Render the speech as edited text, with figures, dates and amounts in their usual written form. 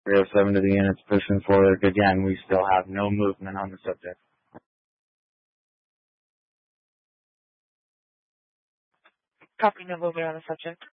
307 to the units pushing forward. Again, we still have no movement on the subject. Copy, no movement on the subject.